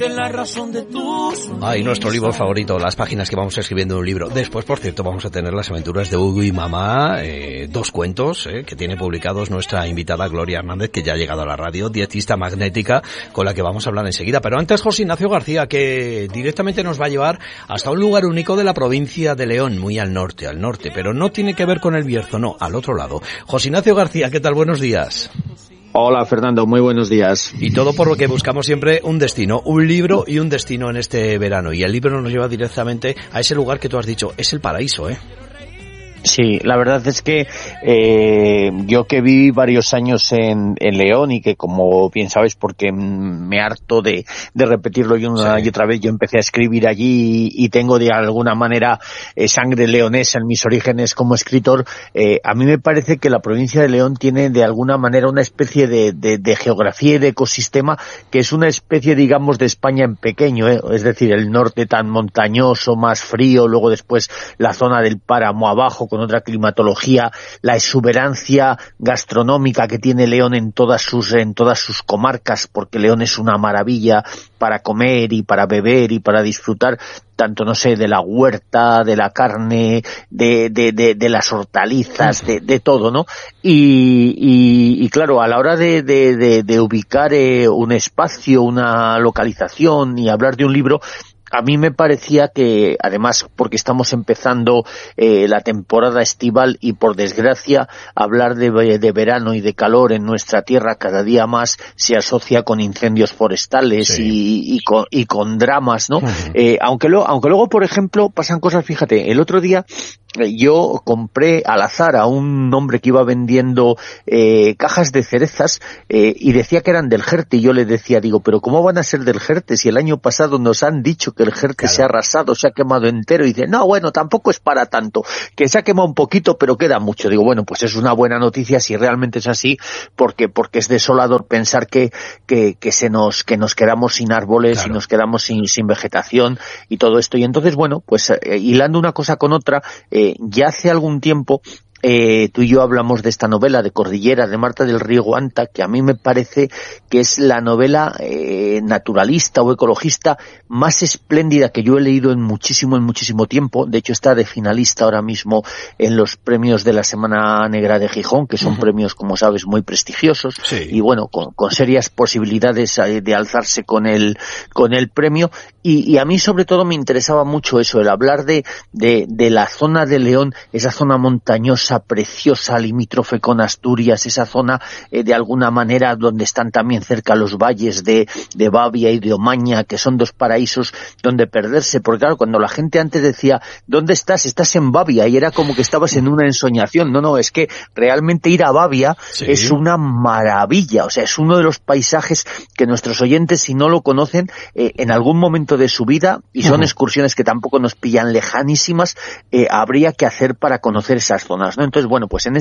en la razón de tus... Ay, nuestro libro favorito, las páginas que vamos escribiendo en un libro. Después, por cierto, vamos a tener las aventuras de Hugo y Mamá, 2 cuentos que tiene publicados nuestra invitada Gloria Hernández, que ya ha llegado a la radio, dietista magnética, con la que vamos a hablar enseguida. Pero antes, José Ignacio García, que directamente nos va a llevar hasta un lugar único de la provincia de León, muy al norte, pero no tiene que ver con el Bierzo, no, al otro lado. José Ignacio García, ¿qué tal? Buenos días. Hola Fernando, muy buenos días. Y todo por lo que buscamos siempre un destino, un libro y un destino en este verano. Y el libro nos lleva directamente a ese lugar que tú has dicho, es el paraíso, ¿eh? Sí, la verdad es que yo que viví varios años en León y que, como bien sabes, porque me harto de repetirlo y una y otra vez, yo empecé a escribir allí y tengo de alguna manera sangre leonesa en mis orígenes como escritor. A mí me parece que la provincia de León tiene de alguna manera una especie de geografía y de ecosistema que es una especie, digamos, de España en pequeño, es decir, el norte tan montañoso, más frío, luego después la zona del páramo abajo, con otra climatología, la exuberancia gastronómica que tiene León en todas sus comarcas, porque León es una maravilla para comer y para beber y para disfrutar, tanto, no sé, de la huerta, de la carne, de las hortalizas, de todo, ¿no? Y claro, a la hora de ubicar un espacio, una localización y hablar de un libro, a mí me parecía que, además, porque estamos empezando la temporada estival y, por desgracia, hablar de verano y de calor en nuestra tierra cada día más se asocia con incendios forestales y con dramas, ¿no? Aunque luego, por ejemplo, pasan cosas, fíjate, el otro día yo compré al azar a un hombre que iba vendiendo cajas de cerezas y decía que eran del Jerte, y yo le decía, digo, pero ¿cómo van a ser del Jerte si el año pasado nos han dicho que el Jerte se ha arrasado, se ha quemado entero? Y dice, no, bueno, tampoco es para tanto, que se ha quemado un poquito, pero queda mucho. Digo, bueno, pues es una buena noticia si realmente es así, porque es desolador pensar que nos quedamos sin árboles y nos quedamos sin vegetación y todo esto. Y entonces, bueno, pues hilando una cosa con otra, ya hace algún tiempo tú y yo hablamos de esta novela de Cordillera, de Marta del Río Guanta, que a mí me parece que es la novela naturalista o ecologista más espléndida que yo he leído en muchísimo tiempo. De hecho, está de finalista ahora mismo en los premios de la Semana Negra de Gijón, que son premios, como sabes, muy prestigiosos, y bueno, con serias posibilidades de alzarse con el premio. Y a mí, sobre todo, me interesaba mucho eso, el hablar de la zona de León, esa zona montañosa, preciosa, limítrofe con Asturias, esa zona de alguna manera donde están también cerca los valles de Bavia y de Omaña, que son 2 paraísos donde perderse, porque claro, cuando la gente antes decía, ¿dónde estás? Estás en Bavia, y era como que estabas en una ensoñación. No, es que realmente ir a Bavia es una maravilla, o sea, es uno de los paisajes que nuestros oyentes, si no lo conocen, en algún momento de su vida, y son excursiones que tampoco nos pillan lejanísimas, habría que hacer para conocer esas zonas, ¿no? Entonces, bueno, pues en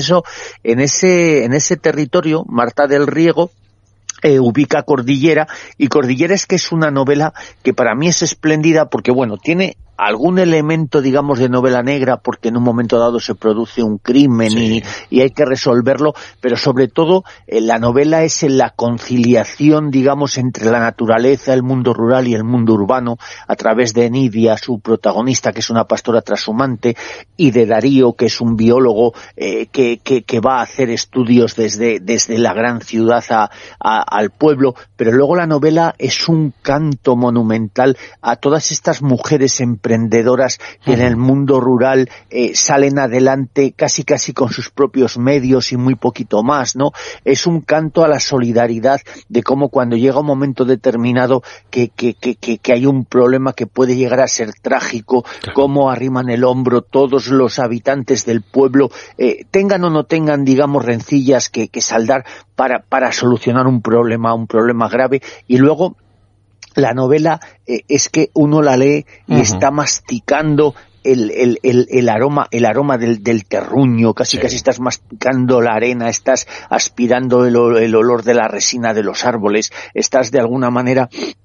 ese territorio, Marta del Riego ubica Cordillera, y Cordillera es que es una novela que para mí es espléndida porque, bueno, tiene algún elemento, digamos, de novela negra, porque en un momento dado se produce un crimen y hay que resolverlo, pero sobre todo la novela es en la conciliación, digamos, entre la naturaleza, el mundo rural y el mundo urbano, a través de Nidia, su protagonista, que es una pastora trashumante, y de Darío, que es un biólogo que va a hacer estudios desde la gran ciudad al pueblo. Pero luego la novela es un canto monumental a todas estas mujeres emprendedoras que en el mundo rural salen adelante casi con sus propios medios y muy poquito más, ¿no? Es un canto a la solidaridad, de cómo cuando llega un momento determinado que hay un problema que puede llegar a ser trágico, cómo arriman el hombro todos los habitantes del pueblo, tengan o no tengan, digamos, rencillas que saldar para solucionar un problema grave. Y luego la novela es que uno la lee y está masticando el aroma del terruño, casi estás masticando la arena, estás aspirando el olor de la resina de los árboles, estás de alguna manera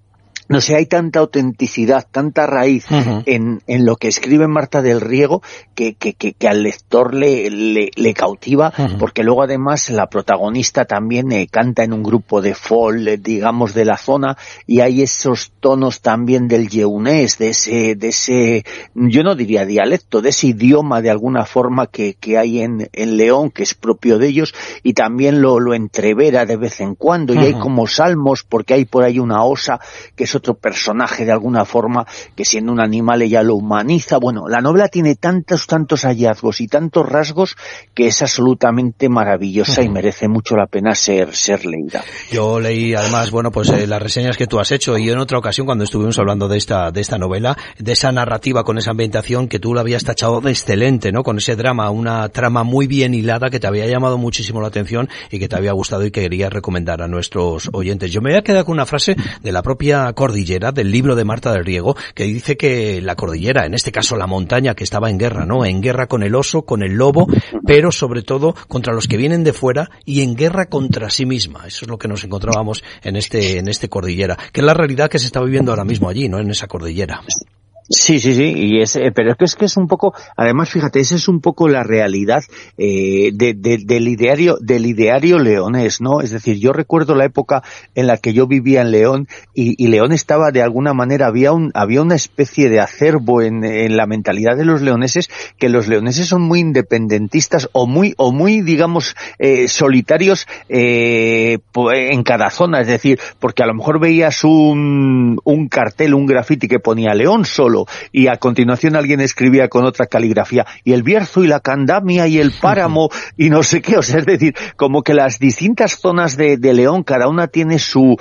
no sé, hay tanta autenticidad, tanta raíz en lo que escribe Marta del Riego que al lector le cautiva, porque luego además la protagonista también canta en un grupo de folk, digamos, de la zona, y hay esos tonos también del yeunés, de ese, yo no diría dialecto, de ese idioma de alguna forma que hay en León, que es propio de ellos, y también lo entrevera de vez en cuando, y hay como salmos, porque hay por ahí una osa, que es otro personaje de alguna forma, que siendo un animal ella lo humaniza. Bueno, la novela tiene tantos hallazgos y tantos rasgos que es absolutamente maravillosa y merece mucho la pena ser leída. Yo leí además, bueno, pues las reseñas que tú has hecho, y en otra ocasión cuando estuvimos hablando de esta novela, de esa narrativa con esa ambientación que tú la habías tachado de excelente, ¿no? Con ese drama, una trama muy bien hilada que te había llamado muchísimo la atención y que te había gustado y que querías recomendar a nuestros oyentes. Yo me voy a quedar con una frase de la propia Cordillera, del libro de Marta del Riego, que dice que la cordillera, en este caso la montaña, que estaba en guerra, ¿no? En guerra con el oso, con el lobo, pero sobre todo contra los que vienen de fuera y en guerra contra sí misma. Eso es lo que nos encontrábamos en este Cordillera, que es la realidad que se está viviendo ahora mismo allí, ¿no? En esa cordillera. Sí, y pero es que es un poco, además fíjate, esa es un poco la realidad del ideario leonés, ¿no? Es decir, yo recuerdo la época en la que yo vivía en León y León estaba de alguna manera, había una especie de acervo en la mentalidad de los leoneses, que los leoneses son muy independentistas o muy digamos solitarios en cada zona, es decir, porque a lo mejor veías un cartel, un graffiti que ponía León solo, y a continuación alguien escribía con otra caligrafía, y el Bierzo y la Candamia y el Páramo y no sé qué, o sea, es decir, como que las distintas zonas de León, cada una tiene su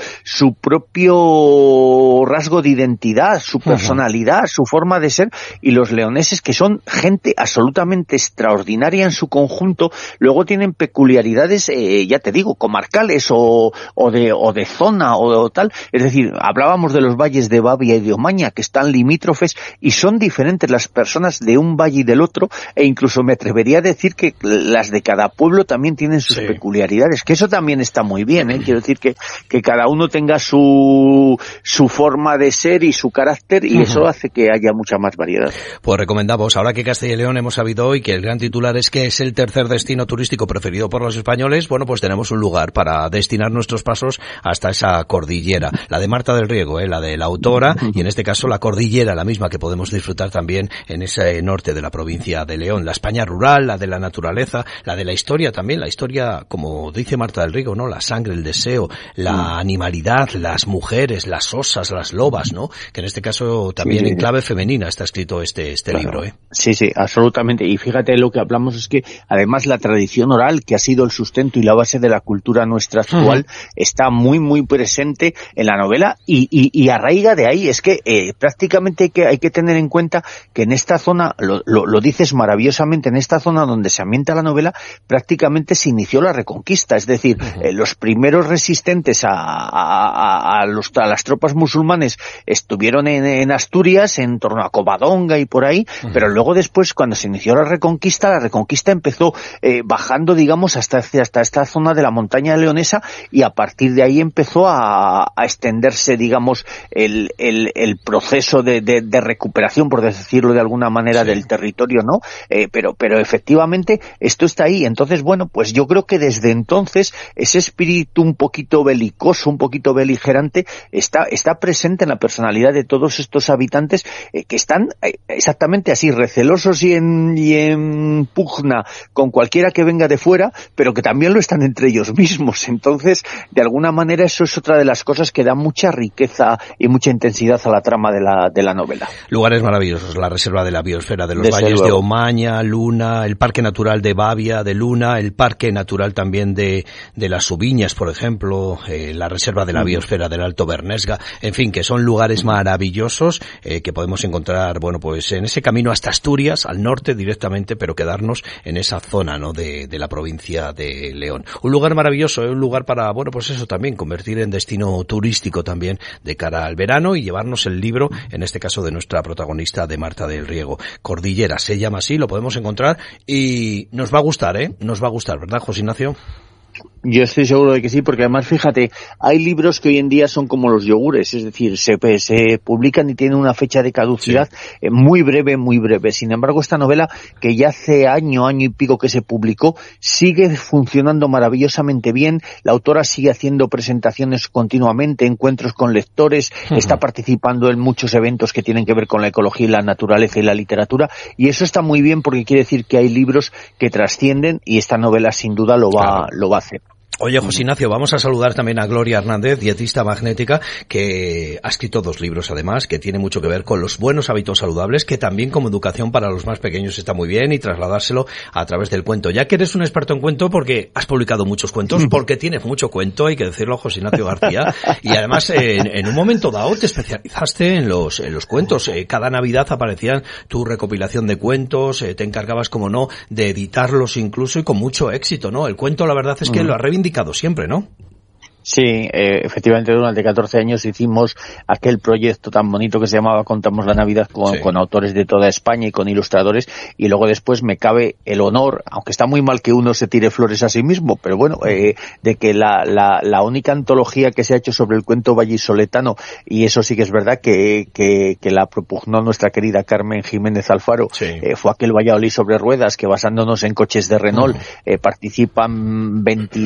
propio rasgo de identidad, su personalidad, su forma de ser, y los leoneses, que son gente absolutamente extraordinaria en su conjunto, luego tienen peculiaridades, ya te digo, comarcales o de zona o tal, es decir, hablábamos de los valles de Babia y de Omaña, que están limítrofes, y son diferentes las personas de un valle y del otro, e incluso me atrevería a decir que las de cada pueblo también tienen sus peculiaridades, que eso también está muy bien, quiero decir que cada uno tenga su forma de ser y su carácter, y eso hace que haya mucha más variedad. Pues recomendamos, ahora que Castilla y León hemos sabido hoy que el gran titular es que es el tercer destino turístico preferido por los españoles, bueno, pues tenemos un lugar para destinar nuestros pasos hasta esa cordillera, la de Marta del Riego, la de la autora, y en este caso la cordillera, la misma que podemos disfrutar también en ese norte de la provincia de León, la España rural, la de la naturaleza, la de la historia también, la historia, como dice Marta del Riego, ¿no? La sangre, el deseo, la animalidad, las mujeres, las osas, las lobas, ¿no? Que en este caso también en clave femenina está escrito este libro, Sí, absolutamente. Y fíjate, lo que hablamos es que además la tradición oral, que ha sido el sustento y la base de la cultura nuestra actual, está muy, muy presente en la novela y arraiga de ahí. Es que prácticamente hay que tener en cuenta que en esta zona, lo dices maravillosamente, en esta zona donde se ambienta la novela, prácticamente se inició la Reconquista. Es decir, los primeros resistentes a las tropas musulmanes estuvieron en Asturias, en torno a Covadonga y por ahí, pero luego después, cuando se inició la Reconquista empezó bajando, digamos, hasta esta zona de la montaña leonesa, y a partir de ahí empezó a extenderse, digamos, el proceso de recuperación, por decirlo de alguna manera, del territorio, ¿no? Pero efectivamente esto está ahí. Entonces, bueno, pues yo creo que desde entonces ese espíritu un poquito belicoso, un poquito beligerante, está presente en la personalidad de todos estos habitantes, que están exactamente así, recelosos y en pugna con cualquiera que venga de fuera, pero que también lo están entre ellos mismos. Entonces, de alguna manera, eso es otra de las cosas que da mucha riqueza y mucha intensidad a la trama de la novela. Lugares maravillosos, la reserva de la biosfera de los valles de Omaña, Luna, el Parque Natural de Babia, de Luna, el Parque Natural también de las Subiñas, por ejemplo, la reserva de la biosfera del Alto Bernesga, en fin, que son lugares maravillosos que podemos encontrar, bueno, pues en ese camino hasta Asturias, al norte directamente, pero quedarnos en esa zona, ¿no?, de la provincia de León. Un lugar maravilloso, un lugar para, bueno, pues eso también, convertir en destino turístico también de cara al verano y llevarnos el libro, en este caso de nuestra protagonista, de Marta del Riego. Cordillera se llama así, lo podemos encontrar y nos va a gustar, nos va a gustar, ¿verdad, José Ignacio? Yo estoy seguro de que sí, porque además, fíjate, hay libros que hoy en día son como los yogures, es decir, se publican y tienen una fecha de caducidad muy breve. Sin embargo, esta novela, que ya hace año y pico que se publicó, sigue funcionando maravillosamente bien. La autora sigue haciendo presentaciones continuamente, encuentros con lectores, está participando en muchos eventos que tienen que ver con la ecología y la naturaleza y la literatura, y eso está muy bien porque quiere decir que hay libros que trascienden, y esta novela sin duda lo va a hacer. Oye, José Ignacio, vamos a saludar también a Gloria Hernández, dietista magnética, que ha escrito 2 libros además, que tiene mucho que ver con los buenos hábitos saludables, que también como educación para los más pequeños está muy bien, y trasladárselo a través del cuento. Ya que eres un experto en cuento, porque has publicado muchos cuentos, porque tienes mucho cuento, hay que decirlo, José Ignacio García, y además en un momento dado te especializaste en los cuentos. Cada Navidad aparecían tu recopilación de cuentos, te encargabas, como no, de editarlos incluso, y con mucho éxito, ¿no? El cuento, la verdad es que lo ha reivindicado siempre, ¿no? Sí, efectivamente durante 14 años hicimos aquel proyecto tan bonito que se llamaba Contamos la Navidad con autores de toda España y con ilustradores, y luego después me cabe el honor, aunque está muy mal que uno se tire flores a sí mismo, pero bueno, de que la única antología que se ha hecho sobre el cuento vallisoletano, y eso sí que es verdad que la propugnó nuestra querida Carmen Jiménez Alfaro, fue aquel Valladolid sobre ruedas, que basándonos en coches de Renault participan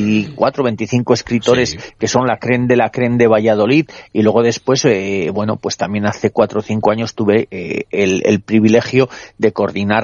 24, 25 escritores que son la crème de Valladolid, y luego después, pues también hace 4 o 5 años tuve el privilegio de coordinar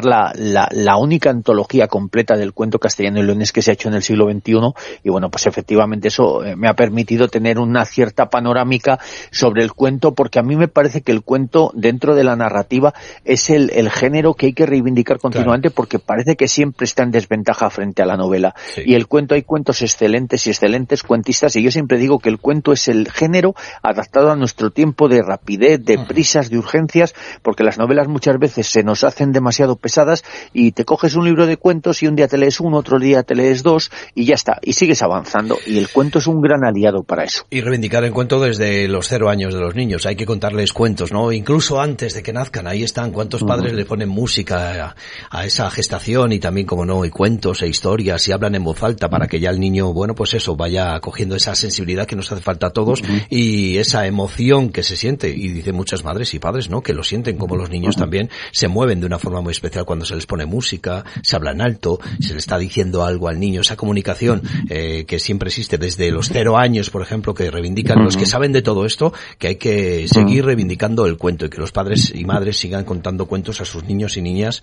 la única antología completa del cuento castellano y leonés que se ha hecho en el siglo XXI, y bueno, pues efectivamente eso me ha permitido tener una cierta panorámica sobre el cuento, porque a mí me parece que el cuento, dentro de la narrativa, es el género que hay que reivindicar continuamente, porque parece que siempre está en desventaja frente a la novela, y el cuento, hay cuentos excelentes y excelentes cuentistas, y yo siempre digo que el cuento es el género adaptado a nuestro tiempo de rapidez, de prisas, de urgencias, porque las novelas muchas veces se nos hacen demasiado pesadas, y te coges un libro de cuentos y un día te lees uno, otro día te lees 2 y ya está, y sigues avanzando, y el cuento es un gran aliado para eso. Y reivindicar el cuento desde los 0 años de los niños, hay que contarles cuentos, ¿no? Incluso antes de que nazcan, ahí están, cuántos padres le ponen música a esa gestación, y también, como no, y cuentos e historias, y hablan en voz alta para que ya el niño, bueno, pues eso, vaya cogiendo esa sensibilidad que nos hace falta a todos, y esa emoción que se siente, y dicen muchas madres y padres, ¿no?, que lo sienten, como los niños también se mueven de una forma muy especial cuando se les pone música, se habla en alto, se le está diciendo algo al niño, esa comunicación que siempre existe desde los 0 años, por ejemplo, que reivindican los que saben de todo esto, que hay que seguir reivindicando el cuento, y que los padres y madres sigan contando cuentos a sus niños y niñas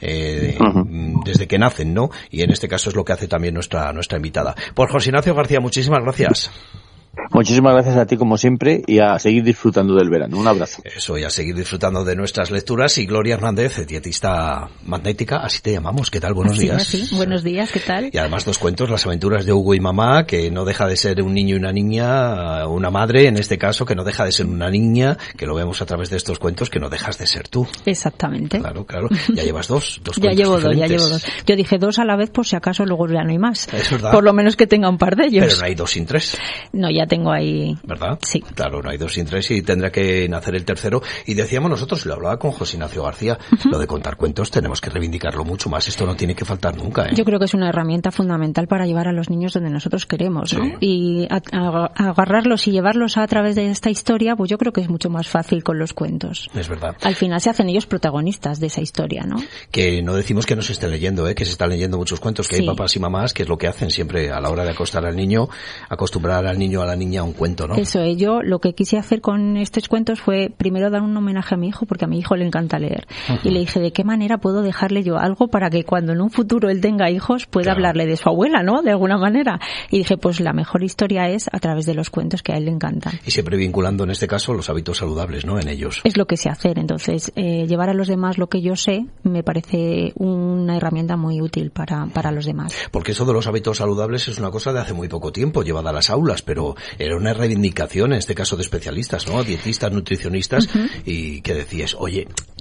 desde que nacen, ¿no? Y en este caso es lo que hace también nuestra invitada. Pues José Ignacio García, muchísimas gracias. Muchísimas gracias a ti, como siempre, y a seguir disfrutando del verano. Un abrazo. Eso, y a seguir disfrutando de nuestras lecturas. Y Gloria Hernández, dietista magnética, así te llamamos. ¿Qué tal? Buenos días. Sí, buenos días, ¿qué tal? Y además 2 cuentos, Las aventuras de Hugo y Mamá, que no deja de ser un niño y una niña, una madre, en este caso, que no deja de ser una niña, que lo vemos a través de estos cuentos, que no dejas de ser tú. Exactamente. Claro. Ya llevas 2 ya llevo 2. Yo dije 2 a la vez por si acaso luego ya no hay más. Es verdad. Por lo menos que tenga un par de ellos. Pero no hay 2 sin 3. No, ya tengo ahí. ¿Verdad? Sí. Claro, no hay 2 sin 3 y tendrá que nacer el tercero. Y decíamos nosotros, lo hablaba con José Ignacio García, lo de contar cuentos tenemos que reivindicarlo mucho más. Esto no tiene que faltar nunca, ¿eh? Yo creo que es una herramienta fundamental para llevar a los niños donde nosotros queremos, ¿no? Y agarrarlos y llevarlos a través de esta historia, pues yo creo que es mucho más fácil con los cuentos. Es verdad. Al final se hacen ellos protagonistas de esa historia, ¿no? Que no decimos que no se estén leyendo, que se están leyendo muchos cuentos, que hay papás y mamás que es lo que hacen siempre a la hora de acostar al niño, acostumbrar al niño o a la niña a un cuento, ¿no? Eso es. Yo lo que quise hacer con estos cuentos fue primero dar un homenaje a mi hijo, porque a mi hijo le encanta leer. Y le dije, ¿de qué manera puedo dejarle yo algo para que cuando en un futuro él tenga hijos pueda hablarle de su abuela, ¿no? De alguna manera. Y dije, pues la mejor historia es a través de los cuentos que a él le encantan. Y siempre vinculando en este caso los hábitos saludables, ¿no? En ellos. Es lo que sé hacer. Entonces, llevar a los demás lo que yo sé me parece una herramienta muy útil para los demás. Porque eso de los hábitos saludables es una cosa de hace muy poco tiempo, llevada a las aulas, pero era una reivindicación, en este caso de especialistas, ¿no? Dietistas, nutricionistas, y que decías, oye,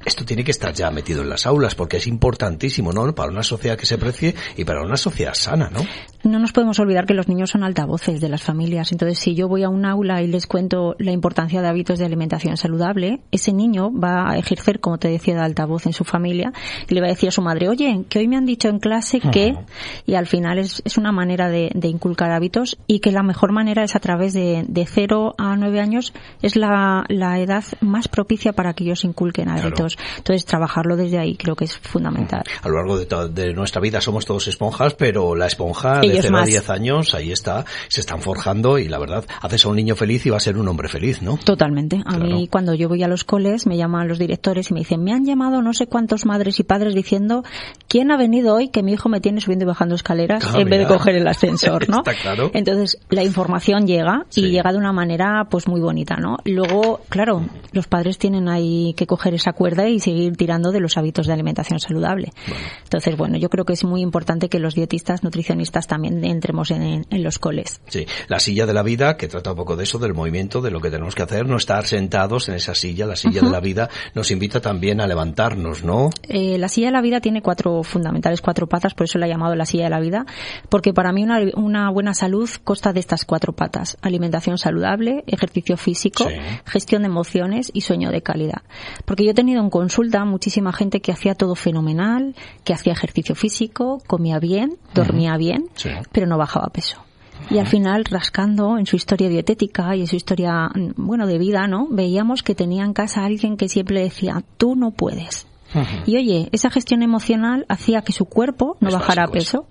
Esto tiene que estar ya metido en las aulas porque es importantísimo, ¿no? Para una sociedad que se precie y para una sociedad sana, ¿no? No nos podemos olvidar que los niños son altavoces de las familias. Entonces, si yo voy a un aula y les cuento la importancia de hábitos de alimentación saludable, ese niño va a ejercer, como te decía, de altavoz en su familia y le va a decir a su madre, oye, que hoy me han dicho en clase que... Y al final es una manera de inculcar hábitos, y que la mejor manera es a través de 0 a 9 años, es la edad más propicia para que ellos inculquen hábitos. Claro. Entonces, trabajarlo desde ahí creo que es fundamental. A lo largo de nuestra vida somos todos esponjas, pero la esponja de 0 a 10 años, ahí está, se están forjando, y la verdad, haces a un niño feliz y va a ser un hombre feliz, ¿no? Totalmente. A mí, cuando yo voy a los coles, me llaman los directores y me dicen, me han llamado no sé cuántos madres y padres diciendo, ¿quién ha venido hoy que mi hijo me tiene subiendo y bajando escaleras en vez de coger el ascensor, ¿no? Está claro. Entonces, la información llega, y llega de una manera pues muy bonita, ¿no? Luego, claro, los padres tienen ahí que coger esa cuerda y seguir tirando de los hábitos de alimentación saludable. Bueno. Entonces, bueno, yo creo que es muy importante que los dietistas, nutricionistas también entremos en los coles. Sí, la silla de la vida, que trata un poco de eso, del movimiento, de lo que tenemos que hacer, no estar sentados en esa silla. La silla de la vida nos invita también a levantarnos, ¿no? La silla de la vida tiene 4 patas, por eso la he llamado la silla de la vida, porque para mí una buena salud consta de estas 4 patas: alimentación saludable, ejercicio físico, gestión de emociones y sueño de calidad. Porque yo he tenido en consulta muchísima gente que hacía todo fenomenal, que hacía ejercicio físico, comía bien, dormía bien, pero no bajaba peso. Y al final, rascando en su historia dietética y en su historia, bueno, de vida, ¿no? Veíamos que tenía en casa a alguien que siempre le decía, tú no puedes. Y oye, esa gestión emocional hacía que su cuerpo no bajara peso.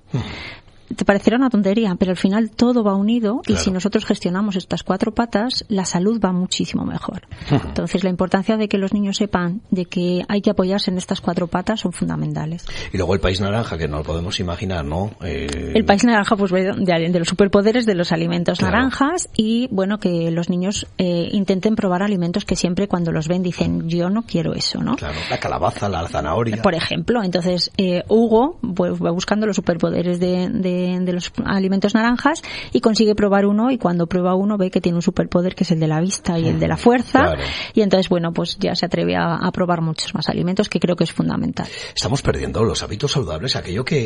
Te parecerá una tontería, pero al final todo va unido, y si nosotros gestionamos estas 4 patas, la salud va muchísimo mejor. Entonces, la importancia de que los niños sepan de que hay que apoyarse en estas 4 patas son fundamentales. Y luego el país naranja, que no lo podemos imaginar, ¿no? El país naranja, pues de los superpoderes de los alimentos naranjas, y bueno, que los niños intenten probar alimentos que siempre cuando los ven dicen, yo no quiero eso, ¿no? Claro, la calabaza, la zanahoria. Por ejemplo, entonces Hugo pues, va buscando los superpoderes de los alimentos naranjas y consigue probar uno, y cuando prueba uno ve que tiene un superpoder que es el de la vista y el de la fuerza, y entonces bueno, pues ya se atreve a probar muchos más alimentos, que creo que es fundamental. Estamos perdiendo los hábitos saludables, aquello que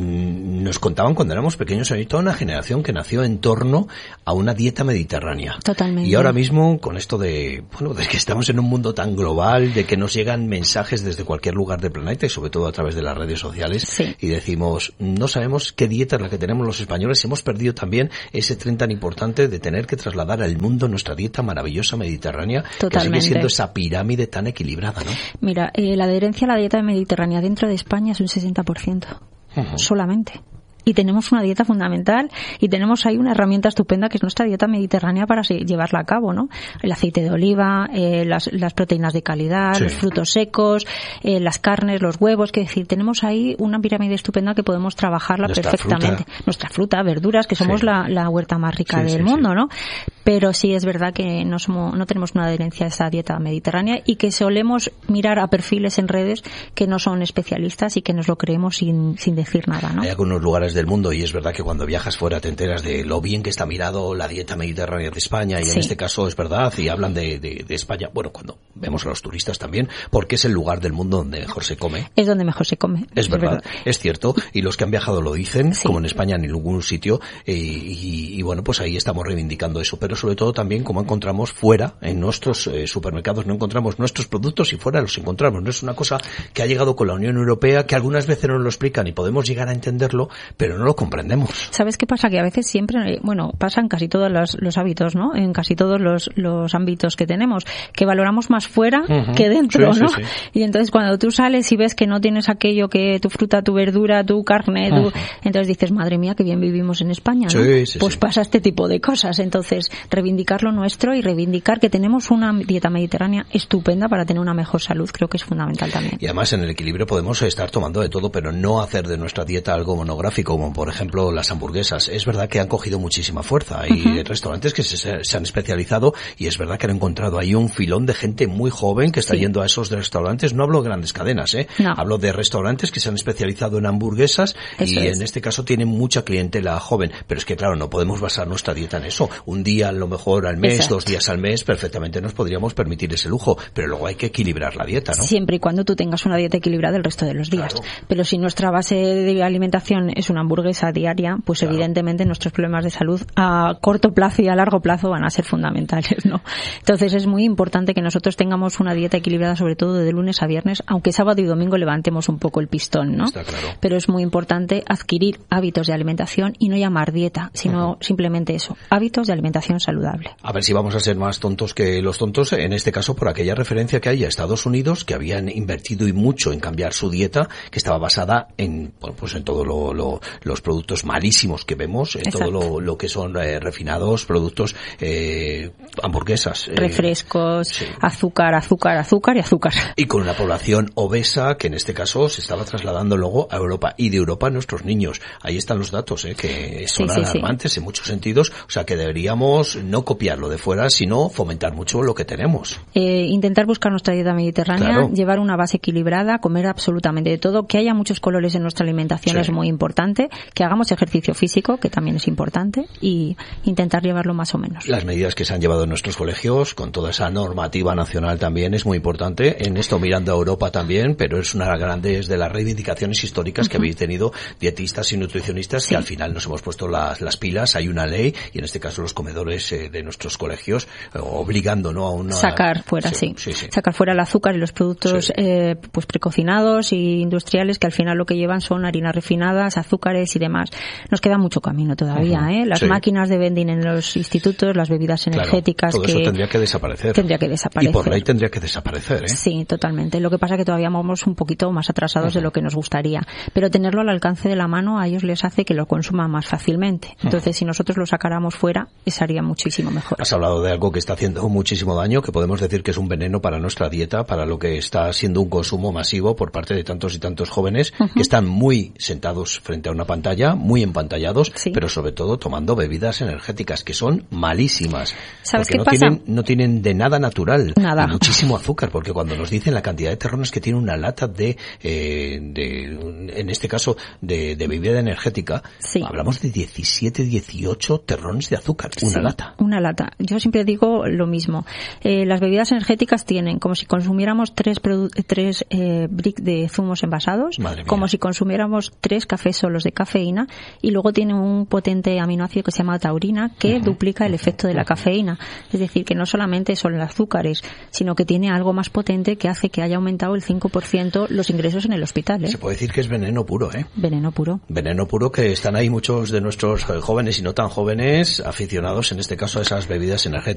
nos contaban cuando éramos pequeños. Hay toda una generación que nació en torno a una dieta mediterránea. Totalmente. Y ahora mismo, con esto de que estamos en un mundo tan global, de que nos llegan mensajes desde cualquier lugar del planeta, y sobre todo a través de las redes sociales, y decimos, no sabemos qué dieta es la que tenemos los españoles. Hemos perdido también ese tren tan importante de tener que trasladar al mundo nuestra dieta maravillosa mediterránea, que sigue siendo esa pirámide tan equilibrada, ¿no? Mira, la adherencia a la dieta mediterránea dentro de España es un 60%, solamente. Y tenemos una dieta fundamental, y tenemos ahí una herramienta estupenda que es nuestra dieta mediterránea para llevarla a cabo, ¿no? El aceite de oliva, las proteínas de calidad, los frutos secos, las carnes, los huevos, que decir, tenemos ahí una pirámide estupenda que podemos trabajarla perfectamente. Nuestra fruta, verduras, que somos la huerta más rica del mundo, ¿no? Pero sí es verdad que no tenemos una adherencia a esa dieta mediterránea, y que solemos mirar a perfiles en redes que no son especialistas y que nos lo creemos sin decir nada, ¿no? Hay algunos lugares del mundo, y es verdad que cuando viajas fuera te enteras de lo bien que está mirado la dieta mediterránea de España, y en este caso es verdad, y hablan de España, bueno, cuando vemos a los turistas también, porque es el lugar del mundo donde mejor se come. Es donde mejor se come. Es verdad, es cierto, y los que han viajado lo dicen, como en España en ningún sitio, y bueno, pues ahí estamos reivindicando eso, pero sobre todo también como encontramos fuera, en nuestros supermercados no encontramos nuestros productos, y fuera los encontramos. No es una cosa que ha llegado con la Unión Europea, que algunas veces nos lo explican y podemos llegar a entenderlo, pero no lo comprendemos. ¿Sabes qué pasa? Que a veces siempre, bueno, pasa en casi todos los hábitos, ¿no? En casi todos los ámbitos que tenemos, que valoramos más fuera que dentro, ¿no? Sí. Y entonces cuando tú sales y ves que no tienes aquello, que tu fruta, tu verdura, tu carne, entonces dices, madre mía, qué bien vivimos en España, ¿no? Pues pasa este tipo de cosas. Entonces, reivindicar lo nuestro y reivindicar que tenemos una dieta mediterránea estupenda para tener una mejor salud, creo que es fundamental también. Y además en el equilibrio podemos estar tomando de todo, pero no hacer de nuestra dieta algo monográfico. como por ejemplo las hamburguesas, es verdad que han cogido muchísima fuerza. Hay restaurantes que se han especializado y es verdad que han encontrado ahí un filón de gente muy joven que está yendo a esos restaurantes. No hablo de grandes cadenas, no. Hablo de restaurantes que se han especializado en hamburguesas en este caso tienen mucha clientela joven. Pero es que claro, no podemos basar nuestra dieta en eso. Un día a lo mejor al mes, 2 días al mes, perfectamente nos podríamos permitir ese lujo. Pero luego hay que equilibrar la dieta, ¿no? Siempre y cuando tú tengas una dieta equilibrada el resto de los días. Claro. Pero si nuestra base de alimentación es una hamburguesa diaria, pues evidentemente nuestros problemas de salud a corto plazo y a largo plazo van a ser fundamentales, ¿no? Entonces es muy importante que nosotros tengamos una dieta equilibrada, sobre todo de lunes a viernes, aunque sábado y domingo levantemos un poco el pistón, ¿no? Está claro. Pero es muy importante adquirir hábitos de alimentación y no llamar dieta, sino simplemente eso, hábitos de alimentación saludable. A ver si vamos a ser más tontos que los tontos, en este caso por aquella referencia que hay a Estados Unidos, que habían invertido y mucho en cambiar su dieta, que estaba basada en, bueno, pues en todo los productos malísimos que vemos, en todo lo que son refinados, productos, hamburguesas, refrescos, azúcar y azúcar. Y con una población obesa que en este caso se estaba trasladando luego a Europa y de Europa a nuestros niños. Ahí están los datos, que son alarmantes en muchos sentidos. O sea que deberíamos no copiarlo de fuera, sino fomentar mucho lo que tenemos. Intentar buscar nuestra dieta mediterránea, llevar una base equilibrada, comer absolutamente de todo, que haya muchos colores en nuestra alimentación es muy importante, que hagamos ejercicio físico, que también es importante, y intentar llevarlo más o menos. Las medidas que se han llevado en nuestros colegios, con toda esa normativa nacional también es muy importante. En esto mirando a Europa también, pero es una de las grandes de las reivindicaciones históricas que habéis tenido dietistas y nutricionistas que al final nos hemos puesto las pilas. Hay una ley y en este caso los comedores de nuestros colegios obligando, ¿no?, a una sacar fuera, sacar fuera el azúcar y los productos pues precocinados y industriales, que al final lo que llevan son harinas refinadas, azúcares y demás. Nos queda mucho camino todavía, las máquinas de vending en los institutos, las bebidas energéticas, todo eso tendría que desaparecer. Y por ley tendría que desaparecer, Sí, totalmente. Lo que pasa es que todavía vamos un poquito más atrasados de lo que nos gustaría, pero tenerlo al alcance de la mano a ellos les hace que lo consuman más fácilmente. Entonces, si nosotros lo sacáramos fuera, sería muchísimo mejor. Has hablado de algo que está haciendo muchísimo daño, que podemos decir que es un veneno para nuestra dieta, para lo que está siendo un consumo masivo por parte de tantos y tantos jóvenes que están muy sentados frente a una pantalla, muy empantallados, pero sobre todo tomando bebidas energéticas que son malísimas. ¿Sabes qué pasa? pasa? No tienen de nada natural. Nada. Y muchísimo azúcar, porque cuando nos dicen la cantidad de terrones que tiene una lata de en este caso, de bebida energética, hablamos de 17, 18 terrones de azúcar. Una lata. Yo siempre digo lo mismo. Las bebidas energéticas tienen como si consumiéramos 3 bricks de zumos envasados, como si consumiéramos 3 cafés solos de cafeína, y luego tiene un potente aminoácido que se llama taurina que duplica el efecto de la cafeína. Es decir, que no solamente son los azúcares, sino que tiene algo más potente que hace que haya aumentado el 5% los ingresos en el hospital. Se puede decir que es veneno puro, Veneno puro. Veneno puro, que están ahí muchos de nuestros jóvenes y no tan jóvenes aficionados en este caso a esas bebidas energéticas.